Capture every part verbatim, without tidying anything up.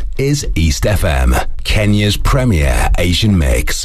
This is East F M, Kenya's premier Asian mix.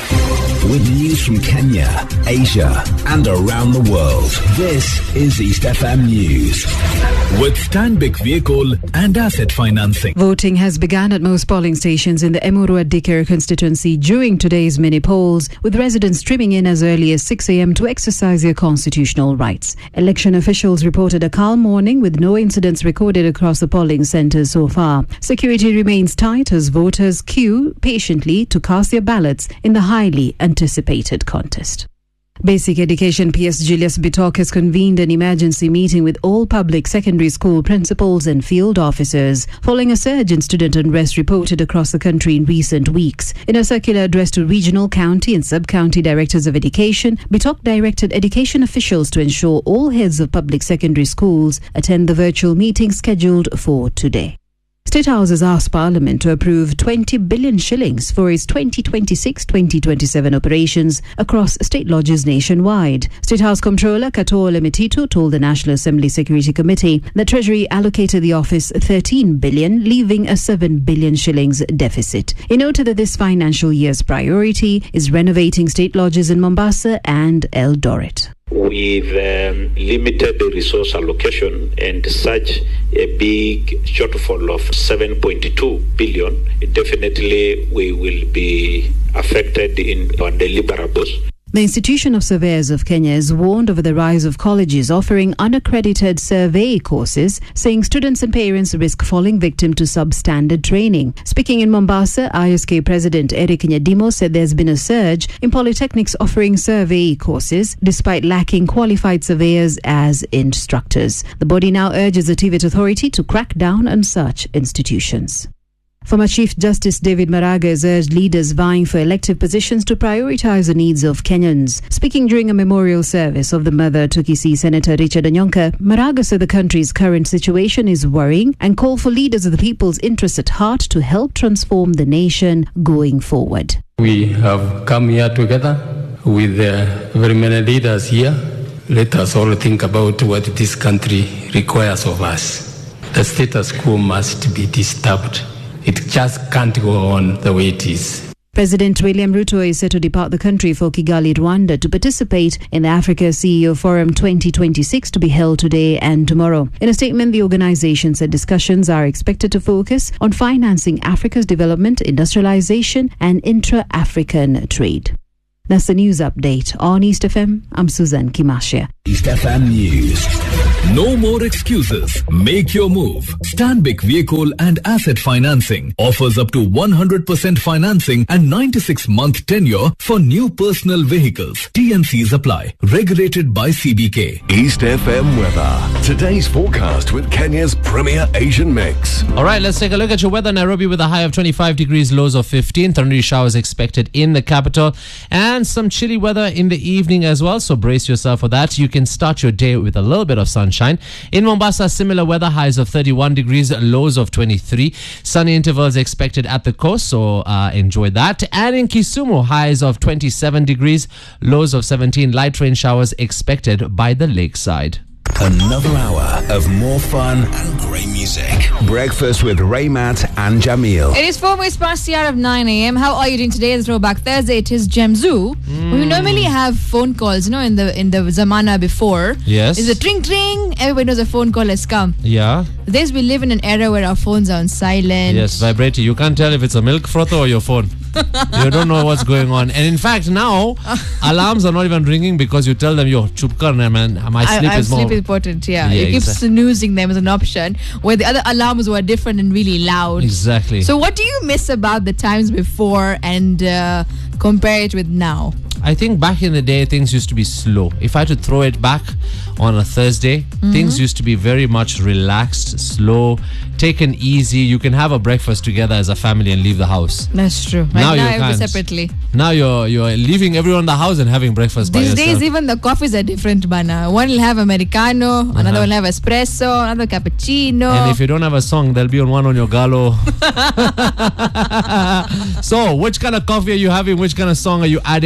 With news from Kenya, Asia, and around the world, this is East F M News. With Stanbic Vehicle and Asset Financing. Voting has begun at most polling stations in the Emurua Dikir constituency during today's mini polls, with residents streaming in as early as six a.m. to exercise their constitutional rights. Election officials reported a calm morning with no incidents recorded across the polling centres so far. Security remains tight as voters queue patiently to cast their ballots in the highly anticipated contest. Basic Education P S Julius Bitok has convened an emergency meeting with all public secondary school principals and field officers following a surge in student unrest reported across the country in recent weeks. In a circular address to regional, county and sub-county directors of education, Bitok directed education officials to ensure all heads of public secondary schools attend the virtual meeting scheduled for today. State House has asked Parliament to approve twenty billion shillings for its twenty twenty-six twenty twenty-seven operations across state lodges nationwide. State House Comptroller Katole Metito told the National Assembly Security Committee that Treasury allocated the office thirteen billion, leaving a seven billion shillings deficit. He noted that this financial year's priority is renovating state lodges in Mombasa and Eldoret. With um, limited resource allocation and such a big shortfall of seven point two billion, definitely we will be affected in our deliverables. The Institution of Surveyors of Kenya has warned over the rise of colleges offering unaccredited survey courses, saying students and parents risk falling victim to substandard training. Speaking in Mombasa, I S K President Eric Nyadimo said there's been a surge in polytechnics offering survey courses despite lacking qualified surveyors as instructors. The body now urges the T V E T Authority to crack down on such institutions. Former Chief Justice David Maraga has urged leaders vying for elective positions to prioritize the needs of Kenyans. Speaking during a memorial service of the mother to Kisii Senator Richard Onyonka, Maraga said the country's current situation is worrying and called for leaders of the people's interest at heart to help transform the nation going forward. We have come here together with uh, very many leaders here. Let us all think about what this country requires of us. The status quo must be disturbed. It just can't go on the way it is. President William Ruto is set to depart the country for Kigali, Rwanda, to participate in the Africa C E O Forum twenty twenty-six to be held today and tomorrow. In a statement, the organization said discussions are expected to focus on financing Africa's development, industrialization, and intra-African trade. That's the news update on East F M. I'm Suzanne Kimashia. East F M News. No more excuses. Make your move. Stanbic Vehicle and Asset Financing offers up to one hundred percent financing and ninety-six month tenure for new personal vehicles. T and Cs apply. Regulated by C B K. East F M weather. Today's forecast with Kenya's premier Asian mix. All right, let's take a look at your weather. Nairobi with a high of twenty-five degrees, lows of fifteen. Thundery showers expected in the capital. And some chilly weather in the evening as well, so brace yourself for that. You can start your day with a little bit of sunshine. In Mombasa, similar weather, highs of thirty-one degrees, lows of twenty-three. Sunny intervals expected at the coast, so uh, enjoy that. And in Kisumu, highs of twenty-seven degrees, lows of seventeen. Light rain showers expected by the lakeside. Another hour of more fun and great music. Breakfast with Raymat and Jamil. It is four minutes past the hour of nine a.m. How are you doing today? It's Throwback Thursday. It is Gemzoo. Mm. We normally have phone calls, you know, in the in the Zamana before. Yes. It's a tring tring. Everybody knows a phone call has come. Yeah. This we live in an era where our phones are on silent. Yes, vibrating. You can't tell if it's a milk frother or your phone. You don't know what's going on. And in fact, now alarms are not even ringing because you tell them, yo, chup karna, man. My sleep I, I is more sleep important, yeah. yeah you keep exactly. snoozing them as an option, where the other alarms were different and really loud. Exactly. So what do you miss about the times before and uh, compare it with now? I think back in the day, things used to be slow. If I had to throw it back on a Thursday, mm-hmm. things used to be very much relaxed, slow, taken easy. You can have a breakfast together as a family and leave the house. That's true. Right now, now you every can't. separately. Now you're you're leaving everyone in the house and having breakfast These by yourself. These days, even the coffees are different, bana. One will have Americano, uh-huh. another will have espresso, another cappuccino. And if you don't have a song, there'll be on one on your gallo. So, which kind of coffee are you having? Which kind of song are you adding? And which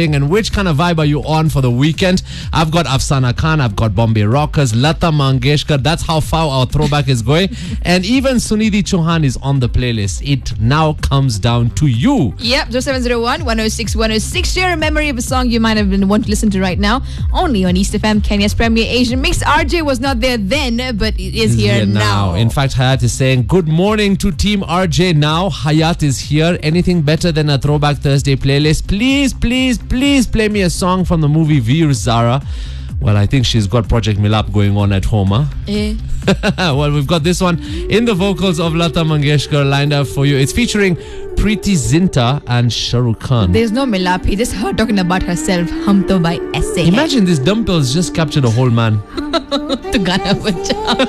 which kind of vibe are you on for the weekend? I've got Afsana Khan, I've got Bombay Rockers, Lata Mangeshkar. That's how far our throwback is going. And even Sunidhi Chauhan is on the playlist. It now comes down to you. Yep, zero seven zero one, one oh six, one oh six. Share a memory of a song you might have been want to listen to right now. Only on East F M, Kenya's premier Asian mix. R J was not there then, but it is Is here, here now. In fact, Hayat is saying, good morning to Team R J now. Hayat is here. Anything better than a Throwback Thursday playlist? Please, please, please play me a song from the movie Veer Zara. Well, I think she's got Project Milap going on at home, huh? Eh. Well, we've got this one in the vocals of Lata Mangeshkar lined up for you. It's featuring Preeti Zinta and Shah Rukh Khan. There's no Milapi, just her talking about herself. Hum to by essay. Imagine these dumbbells just captured a whole man. To Ghana,